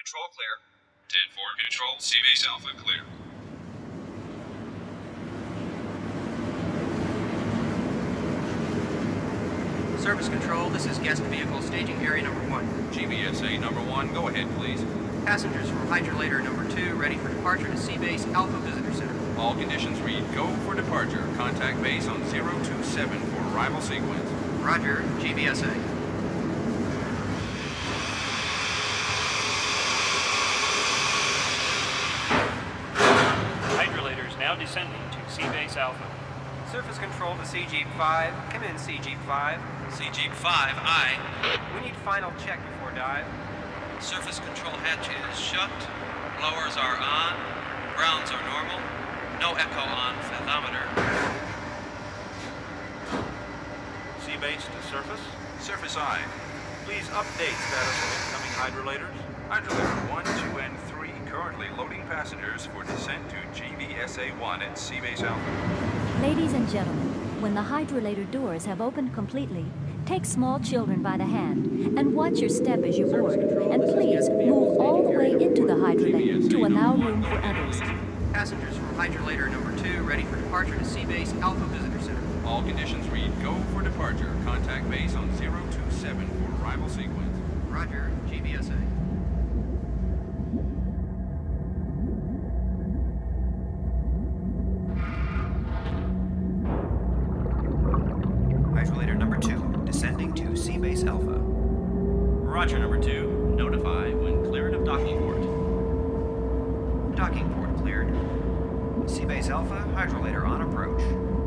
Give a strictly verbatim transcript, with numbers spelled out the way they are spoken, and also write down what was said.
Control clear. ten four control, C-Base Alpha clear. Service Control, this is guest vehicle staging area number one. G B S A number one, go ahead, please. Passengers from hydrolator number two, ready for departure to C-Base Alpha Visitor Center. All conditions read go for departure. Contact base on zero two seven for arrival sequence. Roger, G B S A. Hydrolators now descending to C-Base Alpha. Surface Control to C Jeep five. Come in, C Jeep five. C Jeep five, aye. We need final check before dive. Surface control hatch is shut. Blowers are on. Grounds are normal. No echo on fathometer. C-Base to surface. Surface I. Please update status of incoming hydrolators. Hydrolator one, two, and three currently loading passengers for descent to G B S A one at C-Base Alpha. Ladies and gentlemen, when the hydrolator doors have opened completely, take small children by the hand and watch your step as you board. And please move all the way into the hydrolator to allow room for others. Passengers from hydrolator number two, ready for departure to C-Base Alpha Visitor Center. All conditions read go for departure. Contact base on zero two seven for arrival sequence. Roger, G B S A. Hydrolator number two, descending to C-Base Alpha. Roger, number two. Notify when cleared of docking port. Docking port cleared. C-Base Alpha, hydrolator on approach.